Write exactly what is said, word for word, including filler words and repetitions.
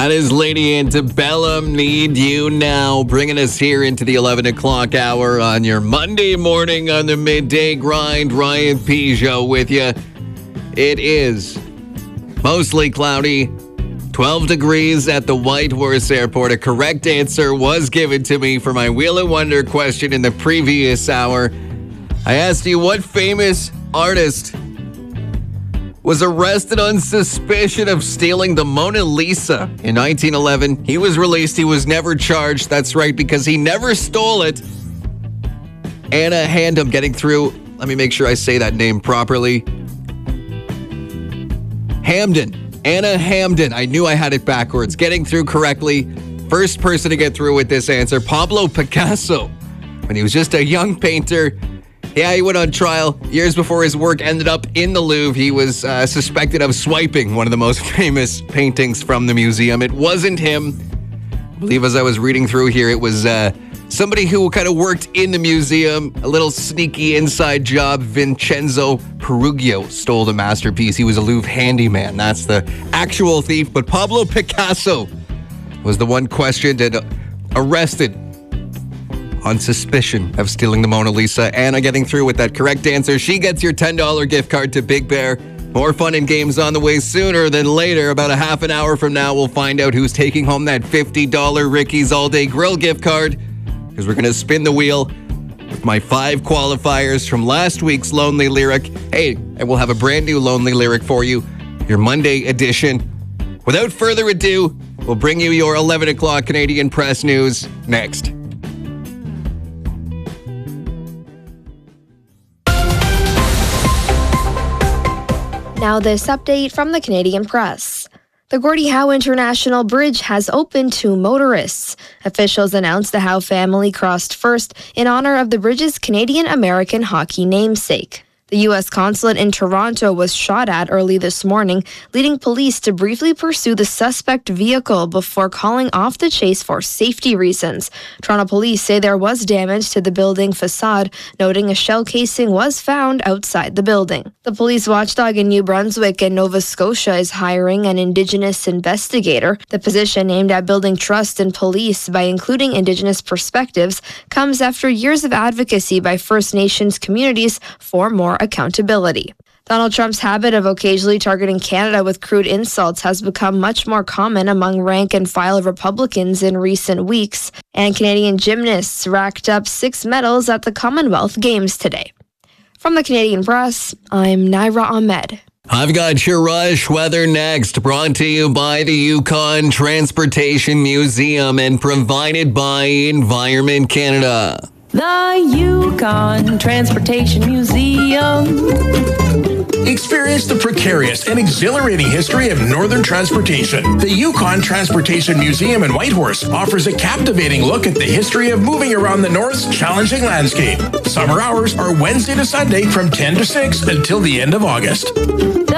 That is Lady Antebellum, Need You Now, bringing us here into the eleven o'clock hour on your Monday morning on the midday grind. Ryan Peugeot with you. It is mostly cloudy, twelve degrees at the Whitehorse Airport. A correct answer was given to me for my Wheel of Wonder question in the previous hour. I asked you what famous artist was arrested on suspicion of stealing the Mona Lisa in nineteen eleven. He was released. He was never charged. That's right, because he never stole it. Anna Hamden getting through. Let me make sure I say that name properly. Hamden. Anna Hamden. I knew I had it backwards. Getting through correctly. First person to get through with this answer, Pablo Picasso. When he was just a young painter, yeah, he went on trial years before his work ended up in the Louvre. He was uh, suspected of swiping one of the most famous paintings from the museum. It wasn't him. I believe as I was reading through here, it was uh, somebody who kind of worked in the museum. A little sneaky inside job. Vincenzo Perugio stole the masterpiece. He was a Louvre handyman. That's the actual thief. But Pablo Picasso was the one questioned and arrested on suspicion of stealing the Mona Lisa. Anna getting through with that correct answer. She gets your ten dollars gift card to Big Bear. More fun and games on the way sooner than later. About a half an hour from now, we'll find out who's taking home that fifty dollars Ricky's All Day Grill gift card, because we're going to spin the wheel with my five qualifiers from last week's Lonely Lyric. Hey, and we'll have a brand new Lonely Lyric for you, your Monday edition. Without further ado, we'll bring you your eleven o'clock Canadian Press News next. Now this update from the Canadian Press. The Gordie Howe International Bridge has opened to motorists. Officials announced the Howe family crossed first in honor of the bridge's Canadian-American hockey namesake. The U S consulate in Toronto was shot at early this morning, leading police to briefly pursue the suspect vehicle before calling off the chase for safety reasons. Toronto police say there was damage to the building facade, noting a shell casing was found outside the building. The police watchdog in New Brunswick and Nova Scotia is hiring an Indigenous investigator. The position, aimed at building trust in police by including Indigenous perspectives, comes after years of advocacy by First Nations communities for more accountability. Donald Trump's habit of occasionally targeting Canada with crude insults has become much more common among rank-and-file Republicans in recent weeks, and Canadian gymnasts racked up six medals at the Commonwealth Games today. From the Canadian Press, I'm Naira Ahmed. I've got your rush weather next, brought to you by the Yukon Transportation Museum and provided by Environment Canada. The Yukon Transportation Museum. Experience the precarious and exhilarating history of northern transportation. The Yukon Transportation Museum in Whitehorse offers a captivating look at the history of moving around the North's challenging landscape. Summer hours are Wednesday to Sunday from ten to six until the end of August.